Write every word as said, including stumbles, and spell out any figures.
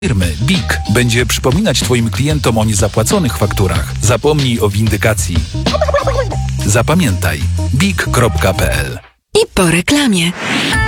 firmy BIG będzie przypominać Twoim klientom o niezapłaconych fakturach. Zapomnij o windykacji. Zapamiętaj big kropka p l. I po reklamie.